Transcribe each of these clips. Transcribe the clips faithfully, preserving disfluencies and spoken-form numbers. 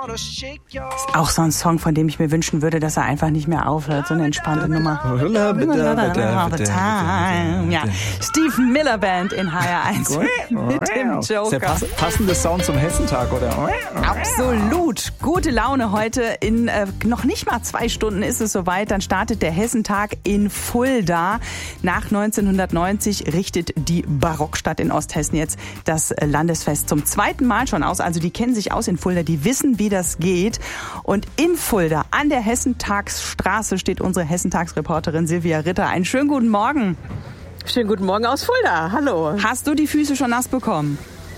Ist auch so ein Song, von dem ich mir wünschen würde, dass er einfach nicht mehr aufhört. So eine entspannte Nummer. Ja. Stephen Miller Band in H R eins mit dem Joker. Ist der pass- passende Sound zum Hessentag, oder? Absolut. Gute Laune heute. In äh, noch nicht mal zwei Stunden ist es soweit. Dann startet der Hessentag in Fulda. Nach neunzehnhundertneunzig richtet die Barockstadt in Osthessen jetzt das Landesfest zum zweiten Mal schon aus. Also die kennen sich aus in Fulda, die wissen, wie das geht. Und in Fulda an der Hessentagsstraße steht unsere Hessentagsreporterin Silvia Ritter. Einen schönen guten Morgen. Schönen guten Morgen aus Fulda. Hallo. Hast du die Füße schon nass bekommen?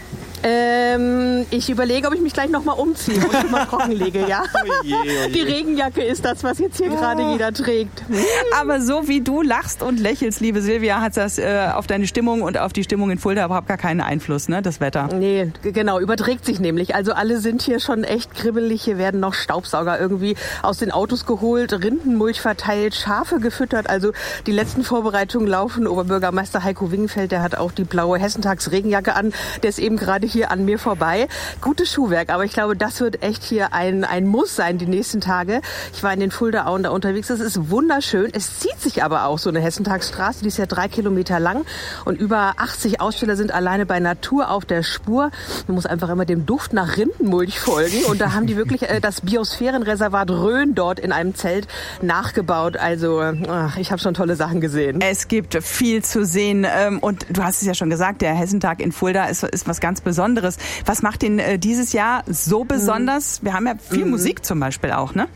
Ähm, ich überlege, ob ich mich gleich nochmal umziehe und mal trocken lege, ja? Oje, oje. Die Regenjacke ist das, was jetzt hier gerade jeder trägt. Aber so wie du lachst und lächelst, liebe Silvia, hat das äh, auf deine Stimmung und auf die Stimmung in Fulda überhaupt gar keinen Einfluss, ne, das Wetter? Nee, g- genau, überträgt sich nämlich. Also alle sind hier schon echt kribbelig. Hier werden noch Staubsauger irgendwie aus den Autos geholt, Rindenmulch verteilt, Schafe gefüttert. Also die letzten Vorbereitungen laufen. Oberbürgermeister Heiko Wingenfeld, der hat auch die blaue Hessentags-Regenjacke an. Der ist eben gerade hier an mir vorbei. Gutes Schuhwerk, aber ich glaube, das wird echt hier ein, ein Muss sein die nächsten Tage. Ich war in den Fuldaauen da unterwegs. Es ist wunderschön. Es zieht sich aber auch so eine Hessentagsstraße. Die ist ja drei Kilometer lang und über achtzig Aussteller sind alleine bei Natur auf der Spur. Man muss einfach immer dem Duft nach Rindenmulch folgen und da haben die wirklich äh, das Biosphärenreservat Rhön dort in einem Zelt nachgebaut. Also ach, ich habe schon tolle Sachen gesehen. Es gibt viel zu sehen ähm, und du hast es ja schon gesagt, der Hessentag in Fulda ist, ist was ganz Besonderes. Was macht den äh, dieses Jahr so besonders? Wir haben ja viel Mhm. Musik zum Beispiel auch, ne?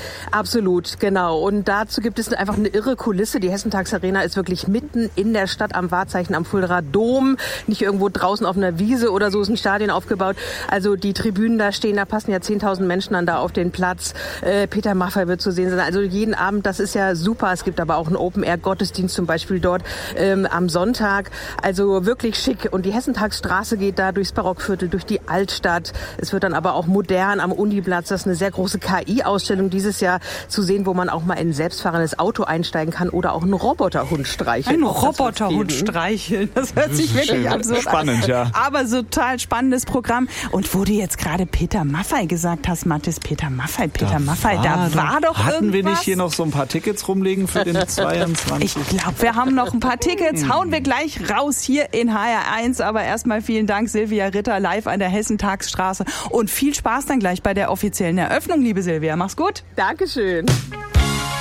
Absolut, genau. Und dazu gibt es einfach eine irre Kulisse. Die Hessentagsarena ist wirklich mitten in der Stadt am Wahrzeichen am Fuldaer Dom. Nicht irgendwo draußen auf einer Wiese oder so ist ein Stadion aufgebaut. Also die Tribünen da stehen, da passen ja zehntausend Menschen dann da auf den Platz. Äh, Peter Maffay wird zu sehen sein. Also jeden Abend, das ist ja super. Es gibt aber auch einen Open-Air-Gottesdienst zum Beispiel dort ähm, am Sonntag. Also wirklich schick. Und die Hessentagsstraße geht da durchs Barockviertel, durch die Altstadt. Es wird dann aber auch modern am Uniplatz. Das ist eine sehr große K I-Ausstellung dieses Jahr zu sehen, wo man auch mal in ein selbstfahrendes Auto einsteigen kann oder auch einen Roboterhund streicheln. Ein Ob das was Roboterhund geben? streicheln. Das hört sich wirklich absurd Spannend, an. ja. Aber so total spannendes Programm. Und wo du jetzt gerade Peter Maffay gesagt hast, Mathis, Peter Maffay, Peter Maffay, da war doch Hatten irgendwas. wir nicht hier noch so ein paar Tickets rumliegen für den zweiundzwanzig? Ich glaube, wir haben noch ein paar Tickets. Hauen wir gleich raus hier in H R eins. Aber erstmal vielen Dank, Silvia Ritter, live an der Hessentagsstraße. Und viel Spaß dann gleich bei der offiziellen Eröffnung, liebe Silvia. Mach's gut. Dankeschön.